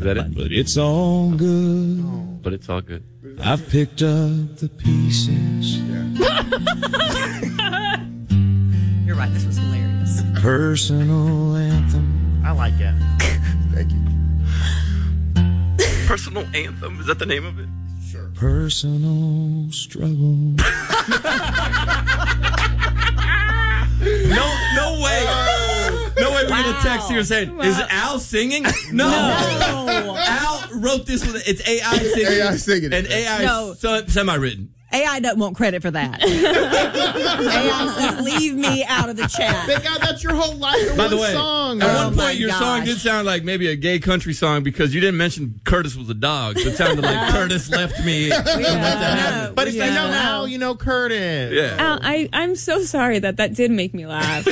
that it? But it's all good. But it's all good. I've picked up the pieces. You're right. This was hilarious. Personal anthem. I like it. Thank you. Personal anthem. Is that the name of it? Sure. Personal struggle. No way. No way we're going to text here saying, is Al singing? No. Al wrote this with it's AI singing. AI singing it. And AI semi-written. AI doesn't want credit for that. AI says, leave me out of the chat. Big Al, that's your whole life in By the one way, song. at Oh one my point your song gosh. did sound like maybe a gay country song because you didn't mention Curtis was a dog. It sounded like Curtis left me. But if you know Al, you know Curtis. Yeah. Al, I'm so sorry that did make me laugh.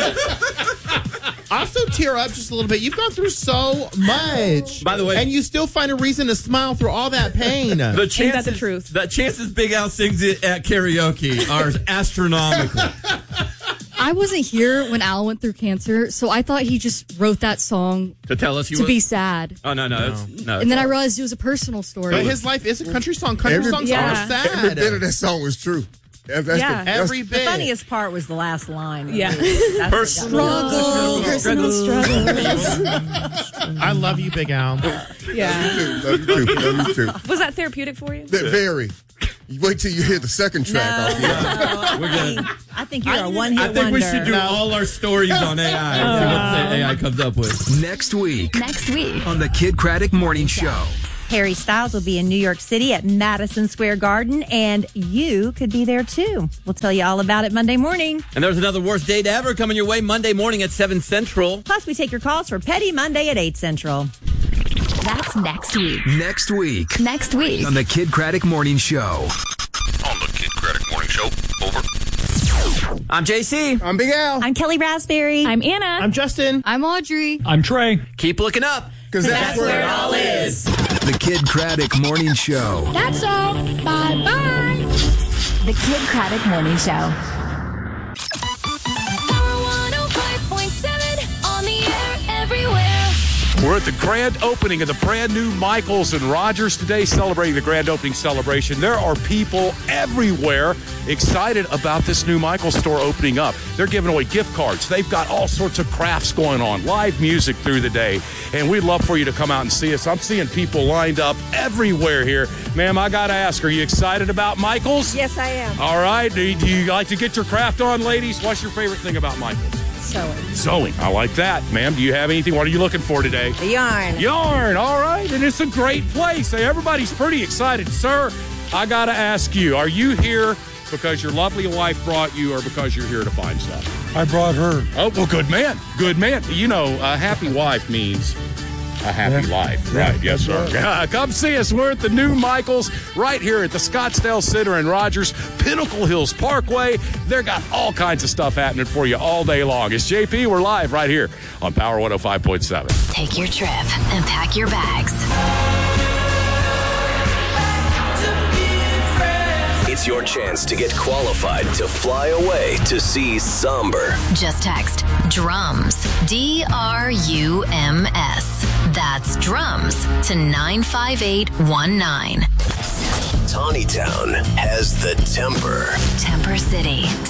Also tear up just a little bit. You've gone through so much. By the way, and you still find a reason to smile through all that pain. The chances, Ain't that the truth? The chances Big Al sings it at karaoke are astronomical. I wasn't here when Al went through cancer, so I thought he just wrote that song To tell us he to was? be sad. Oh, no. And then I realized it was a personal story. But his life is a country song. Country Every- songs Yeah. are sad. Every bit of that song was true. That's Yeah. Every The bit. funniest part was the last line. Yeah. Struggle, personal struggle. I love you, Big Al. Yeah. Love you too. Love you too. Was that therapeutic for you? Very. You wait till you hear the second track. I'll be honest. We're good. I think you're a one-hit I wonder. think we should do all our stories on AI and see what the AI comes up with. Next week Next week. on the Kid Craddock Morning Show. Harry Styles will be in New York City at Madison Square Garden, and you could be there too. We'll tell you all about it Monday morning. And there's another worst date ever coming your way Monday morning at 7 Central. Plus, we take your calls for Petty Monday at 8 Central. That's next week. Next week Next week. on the Kid Craddock Morning Show. On the Kid Craddock Morning Show. Over. I'm JC. I'm Big Al. I'm Kelly Raspberry. I'm Anna. I'm Justin. I'm Audrey. I'm Trey. Keep looking up. Because that's where it all is. The Kid Craddock Morning Show. That's all. Bye-bye. The Kid Craddock Morning Show. Power 105.7 on the air everywhere. We're at the grand opening of the brand new Michaels and Rogers today, celebrating the grand opening celebration. There are people everywhere excited about this new Michaels store opening up. They're giving away gift cards. They've got all sorts of crafts going on, live music through the day. And we'd love for you to come out and see us. I'm seeing people lined up everywhere here. Ma'am, I got to ask, are you excited about Michaels? Yes, I am. All right. Do you like to get your craft on, ladies? What's your favorite thing about Michaels? Sewing. I like that. Ma'am, do you have anything? What are you looking for today? The yarn. Yarn. All right. And it's a great place. Everybody's pretty excited. Sir, I got to ask you, are you here because your lovely wife brought you or because you're here to find stuff? I brought her. Oh, well, good man. Good man. You know, a happy wife means a happy life. Right. Yes, sir. Come see us. We're at the new Michaels right here at the Scottsdale Center in Rogers, Pinnacle Hills Parkway. They've got all kinds of stuff happening for you all day long. It's JP. We're live right here on Power 105.7. Take your trip and pack your bags. It's your chance to get qualified to fly away to see Somber. Just text DRUMS, DRUMS. That's drums to 95819. Tawnytown has the temper. Temper City.